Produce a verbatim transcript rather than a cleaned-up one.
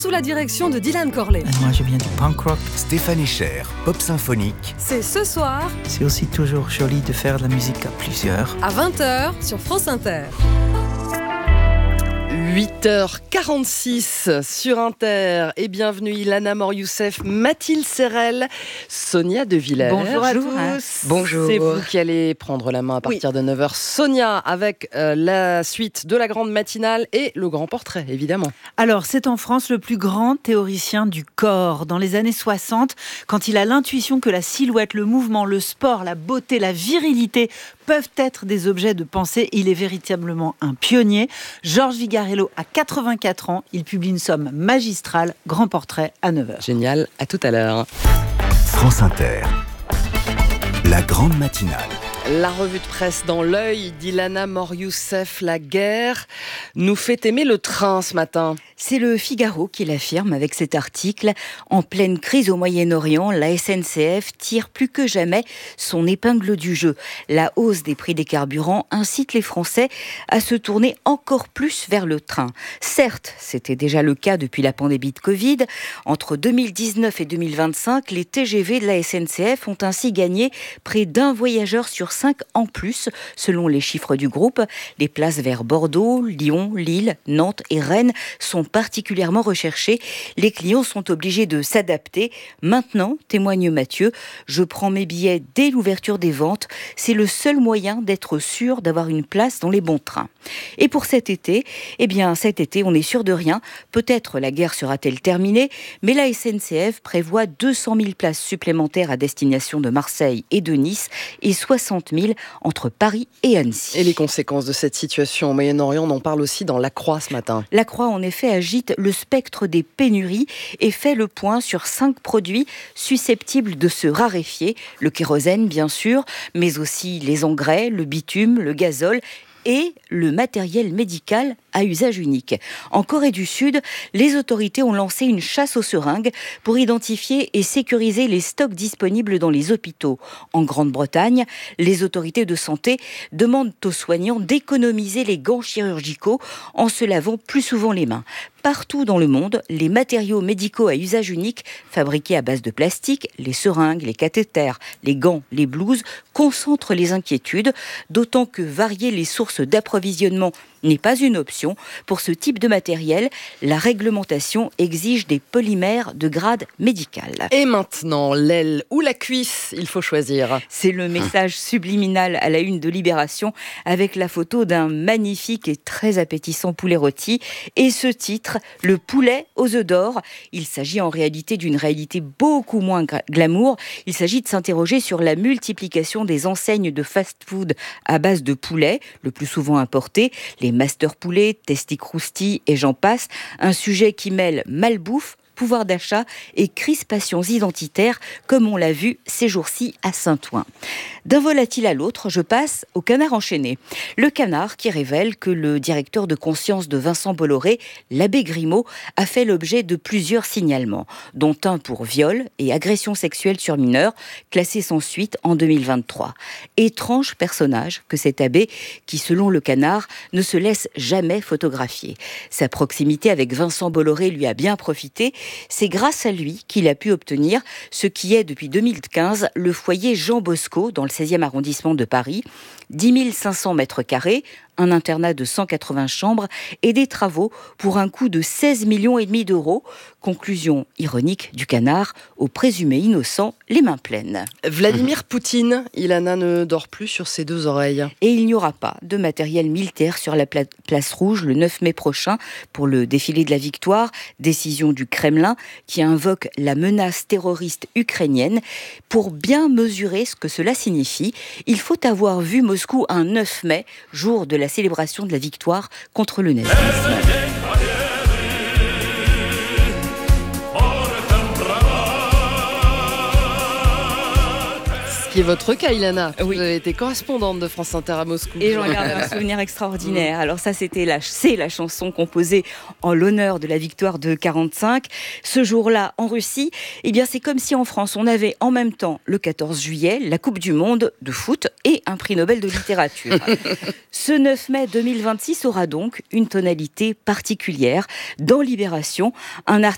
Sous la direction de Dylan Corley. Moi, je viens du punk rock. Stéphane Echer, pop symphonique. C'est ce soir. C'est aussi toujours joli de faire de la musique à plusieurs. À vingt heures sur France Inter. huit heures quarante-six sur Inter et bienvenue Ilana Mor-Youssef, Mathilde Serrel, Sonia De Villers. Bonjour à tous. Bonjour. C'est vous qui allez prendre la main à partir oui. de neuf heures. Sonia avec euh, la suite de la grande matinale et le grand portrait évidemment. Alors c'est en France le plus grand théoricien du corps. Dans les années soixante, quand il a l'intuition que la silhouette, le mouvement, le sport, la beauté, la virilité peuvent être des objets de pensée, il est véritablement un pionnier. Georges Vigarello a quatre-vingt-quatre ans, il publie une somme magistrale, grand portrait à neuf heures. Génial, à tout à l'heure. France Inter, la grande matinale. La revue de presse dans l'œil d'Ilana Mor-Youssef, la guerre nous fait aimer le train ce matin. C'est le Figaro qui l'affirme avec cet article. En pleine crise au Moyen-Orient, la S N C F tire plus que jamais son épingle du jeu. La hausse des prix des carburants incite les Français à se tourner encore plus vers le train. Certes, c'était déjà le cas depuis la pandémie de Covid. Entre deux mille dix-neuf et deux mille vingt-cinq, les T G V de la S N C F ont ainsi gagné près d'un voyageur sur cinq en plus, selon les chiffres du groupe. Les places vers Bordeaux, Lyon, Lille, Nantes et Rennes sont particulièrement recherchés. Les clients sont obligés de s'adapter. Maintenant, témoigne Mathieu, je prends mes billets dès l'ouverture des ventes. C'est le seul moyen d'être sûr d'avoir une place dans les bons trains. Et pour cet été, eh bien, cet été, on n'est sûr de rien. Peut-être la guerre sera-t-elle terminée, mais la S N C F prévoit deux cent mille places supplémentaires à destination de Marseille et de Nice et soixante mille entre Paris et Annecy. Et les conséquences de cette situation au Moyen-Orient, on en parle aussi dans La Croix ce matin. La Croix, en effet, agite le spectre des pénuries et fait le point sur cinq produits susceptibles de se raréfier. Le kérosène, bien sûr, mais aussi les engrais, le bitume, le gazole et le matériel médical à usage unique. En Corée du Sud, les autorités ont lancé une chasse aux seringues pour identifier et sécuriser les stocks disponibles dans les hôpitaux. En Grande-Bretagne, les autorités de santé demandent aux soignants d'économiser les gants chirurgicaux en se lavant plus souvent les mains. Partout dans le monde, les matériaux médicaux à usage unique, fabriqués à base de plastique, les seringues, les cathéters, les gants, les blouses, concentrent les inquiétudes, d'autant que varier les sources d'approvisionnement n'est pas une option. Pour ce type de matériel, la réglementation exige des polymères de grade médical. Et maintenant, l'aile ou la cuisse, il faut choisir. C'est le message subliminal à la une de Libération avec la photo d'un magnifique et très appétissant poulet rôti. Et ce titre, le poulet aux œufs d'or. Il s'agit en réalité d'une réalité beaucoup moins glamour. Il s'agit de s'interroger sur la multiplication des enseignes de fast-food à base de poulet, le plus souvent importé, les Master Poulet, Testi Crousti et j'en passe. Un sujet qui mêle malbouffe, pouvoir d'achat et crispations identitaires, comme on l'a vu ces jours-ci à Saint-Ouen. D'un volatile à l'autre, je passe au Canard enchaîné. Le Canard qui révèle que le directeur de conscience de Vincent Bolloré, l'abbé Grimaud, a fait l'objet de plusieurs signalements, dont un pour viol et agression sexuelle sur mineurs, classé sans suite en deux mille vingt-trois. Étrange personnage que cet abbé, qui selon le Canard, ne se laisse jamais photographier. Sa proximité avec Vincent Bolloré lui a bien profité. C'est grâce à lui qu'il a pu obtenir ce qui est depuis deux mille quinze le foyer Jean Bosco dans le seizième arrondissement de Paris. dix mille cinq cents mètres carrés, un internat de cent quatre-vingts chambres et des travaux pour un coût de seize millions et demi d'euros. Conclusion ironique du Canard, aux présumés innocents, les mains pleines. Vladimir Poutine, Ilana ne dort plus sur ses deux oreilles. Et il n'y aura pas de matériel militaire sur la pla- place rouge le neuf mai prochain pour le défilé de la victoire. Décision du Kremlin qui invoque la menace terroriste ukrainienne. Pour bien mesurer ce que cela signifie, il faut avoir vu Moscou un neuf mai, jour de la célébration de la victoire contre le nazisme. Qui est votre cas, Ilana. Oui. Vous avez été correspondante de France Inter à Moscou. Et j'en garde un souvenir extraordinaire. Alors ça, c'était la, c'est la chanson composée en l'honneur de la victoire de quarante-cinq. Ce jour-là, en Russie, eh bien, c'est comme si en France, on avait en même temps, le quatorze juillet, la Coupe du Monde de foot et un prix Nobel de littérature. Ce neuf mai deux mille vingt-six aura donc une tonalité particulière. Dans Libération, un article